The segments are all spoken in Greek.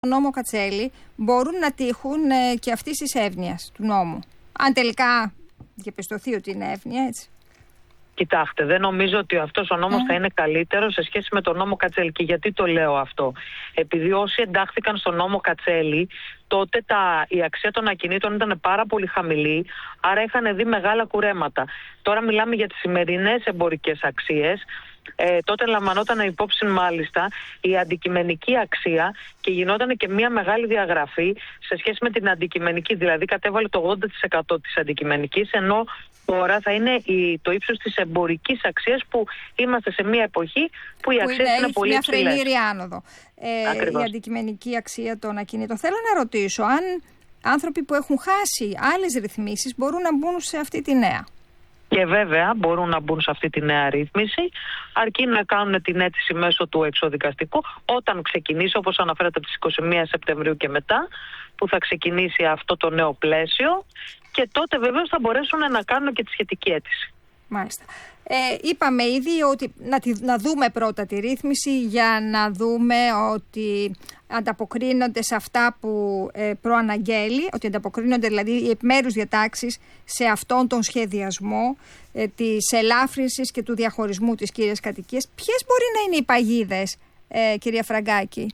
νόμο Κατσέλη μπορούν να τύχουν και αυτής της εύνοιας του νόμου. Αν τελικά διαπιστωθεί ότι είναι εύνοια, έτσι. Κοιτάξτε, δεν νομίζω ότι αυτός ο νόμος θα είναι καλύτερος σε σχέση με τον νόμο Κατσέλη. Και γιατί το λέω αυτό? Επειδή όσοι εντάχθηκαν στον νόμο Κατσέλη, τότε η αξία των ακινήτων ήταν πάρα πολύ χαμηλή, άρα είχαν δει μεγάλα κουρέματα. Τώρα μιλάμε για τις σημερινές εμπορικές αξίες. Τότε λαμβανόταν υπόψη μάλιστα η αντικειμενική αξία και γινόταν και μια μεγάλη διαγραφή σε σχέση με την αντικειμενική. Δηλαδή κατέβαλε το 80% της αντικειμενικής, ενώ τώρα θα είναι το ύψος της εμπορικής αξίας, που είμαστε σε μια εποχή που οι αξίες είναι πολύ υψηλές. Μια φρενήρη άνοδο. Η αντικειμενική αξία των ακινήτων. Θέλω να ρωτήσω αν άνθρωποι που έχουν χάσει άλλες ρυθμίσεις μπορούν να μπουν σε αυτή τη νέα. Και βέβαια μπορούν να μπουν σε αυτή τη νέα ρύθμιση, αρκεί να κάνουν την αίτηση μέσω του εξωδικαστικού, όταν ξεκινήσει, όπως αναφέρεται από τις 21 Σεπτεμβρίου και μετά, που θα ξεκινήσει αυτό το νέο πλαίσιο, και τότε βεβαίως θα μπορέσουν να κάνουν και τη σχετική αίτηση. Μάλιστα. Είπαμε ήδη ότι να δούμε πρώτα τη ρύθμιση για να δούμε ότι ανταποκρίνονται σε αυτά που προαναγγέλει, ότι ανταποκρίνονται δηλαδή οι επιμέρους διατάξεις σε αυτόν τον σχεδιασμό της ελάφρυνσης και του διαχωρισμού της κύριας κατοικίας. Ποιες μπορεί να είναι οι παγίδες, κυρία Φραγκάκη?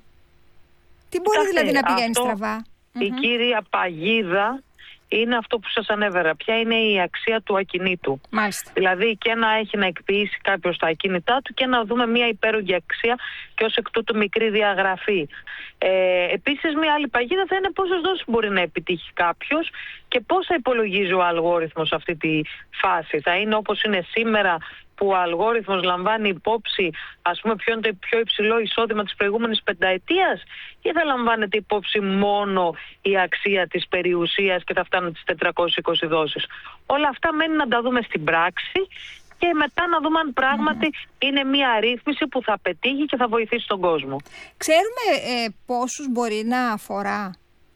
Τι μπορεί δηλαδή να πηγαίνει στραβά? Η κύρια παγίδα είναι αυτό που σας ανέφερα. Ποια είναι η αξία του ακινήτου. Μάλιστα. Δηλαδή και να έχει να εκποιήσει κάποιος τα ακίνητά του και να δούμε μια υπέρογγη αξία και ως εκ τούτου μικρή διαγραφή. Επίσης μια άλλη παγίδα θα είναι πόσες δόσεις μπορεί να επιτύχει κάποιος και πώς θα υπολογίζει ο αλγόριθμος αυτή τη φάση. Θα είναι όπως είναι σήμερα, που ο αλγόριθμος λαμβάνει υπόψη, ας πούμε, ποιο είναι το πιο υψηλό εισόδημα της προηγούμενης πενταετίας, ή θα λαμβάνεται υπόψη μόνο η αξία της περιουσίας και θα φτάνουν τις 420 δόσεις? Όλα αυτά μένει να τα δούμε στην πράξη και μετά να δούμε αν πράγματι είναι μια ρύθμιση που θα πετύχει και θα βοηθήσει τον κόσμο. Ξέρουμε πόσους μπορεί να αφορά?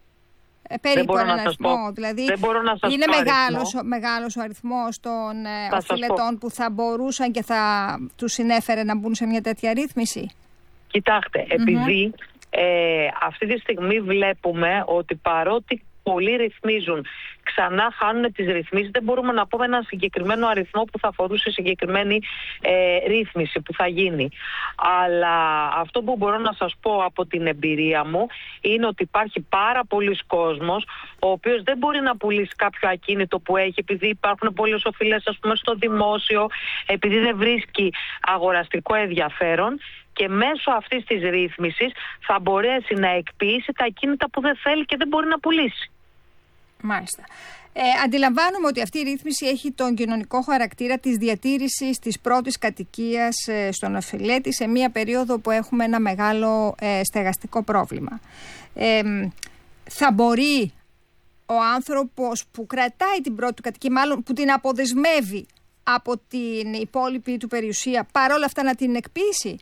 Περίπου έναν αριθμό, δηλαδή είναι μεγάλος ο αριθμός των οφειλετών που θα μπορούσαν και θα τους συνέφερε να μπουν σε μια τέτοια ρύθμιση? Κοιτάξτε, επειδή αυτή τη στιγμή βλέπουμε ότι παρότι πολλοί ρυθμίζουν, ξανά χάνουν τις ρυθμίσεις, δεν μπορούμε να πούμε ένα συγκεκριμένο αριθμό που θα αφορούσε συγκεκριμένη ρύθμιση που θα γίνει. Αλλά αυτό που μπορώ να σας πω από την εμπειρία μου είναι ότι υπάρχει πάρα πολλοί κόσμος ο οποίος δεν μπορεί να πουλήσει κάποιο ακίνητο που έχει, επειδή υπάρχουν πολλές οφειλές, ας πούμε, στο δημόσιο, επειδή δεν βρίσκει αγοραστικό ενδιαφέρον, και μέσω αυτής της ρύθμισης θα μπορέσει να εκποιήσει τα ακίνητα που δεν θέλει και δεν μπορεί να πουλήσει. Μάλιστα. Αντιλαμβάνομαι ότι αυτή η ρύθμιση έχει τον κοινωνικό χαρακτήρα της διατήρησης της πρώτης κατοικίας στον οφειλέτη σε μια περίοδο που έχουμε ένα μεγάλο στεγαστικό πρόβλημα. Θα μπορεί ο άνθρωπος που κρατάει την πρώτη κατοικία, μάλλον που την αποδεσμεύει από την υπόλοιπη του περιουσία, παρόλα αυτά να την εκποιήσει?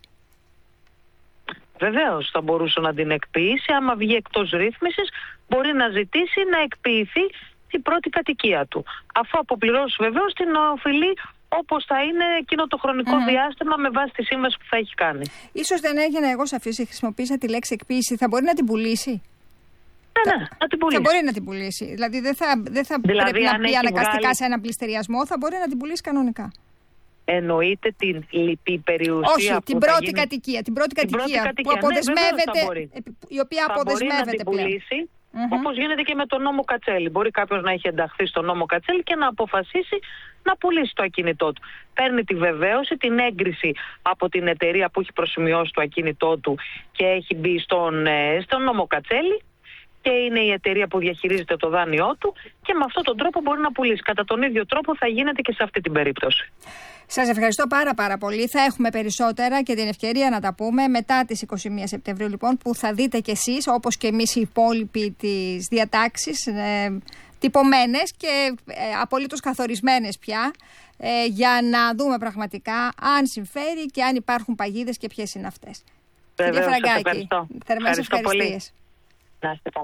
Βεβαίως θα μπορούσε να την εκποιήσει. Άμα βγει εκτός ρύθμισης, μπορεί να ζητήσει να εκποιηθεί την πρώτη κατοικία του, αφού αποπληρώσει βεβαίως την οφειλή όπως θα είναι εκείνο το χρονικό διάστημα με βάση τη σύμβαση που θα έχει κάνει. Ίσως δεν έγινα εγώ σαφής, χρησιμοποίησα τη λέξη εκποίηση. Θα μπορεί να την πουλήσει? Ναι, να την πουλήσει. Θα μπορεί να την πουλήσει. Δηλαδή δεν θα πρέπει να πει αναγκαστικά σε έναν πληστηριασμό, θα μπορεί να την πουλήσει κανονικά. Εννοείται την λυπή περιουσία? Όχι, την πρώτη κατοικία. Την πρώτη κατοικία που αποδεσμεύεται, η οποία αποδεσμεύεται πλέον. Πουλήσει, όπως γίνεται και με τον νόμο Κατσέλη. Μπορεί κάποιος να έχει ενταχθεί στον νόμο Κατσέλη και να αποφασίσει να πουλήσει το ακίνητό του. Παίρνει τη βεβαίωση, την έγκριση από την εταιρεία που έχει προσημειώσει το ακίνητό του και έχει μπει στον νόμο Κατσέλη, και είναι η εταιρεία που διαχειρίζεται το δάνειό του, και με αυτόν τον τρόπο μπορεί να πουλήσει. Κατά τον ίδιο τρόπο θα γίνεται και σε αυτή την περίπτωση. Σας ευχαριστώ πάρα πολύ. Θα έχουμε περισσότερα και την ευκαιρία να τα πούμε μετά τις 21 Σεπτεμβρίου, λοιπόν, που θα δείτε κι εσείς, όπως και εμείς οι υπόλοιποι, τις διατάξεις τυπωμένες και απολύτως καθορισμένες πια, για να δούμε πραγματικά αν συμφέρει και αν υπάρχουν παγίδες και ποιες είναι αυτές. Βεβαίως, Κυρία Φραγκάκη, θερμές ευχαριστίες. Να είστε καλά.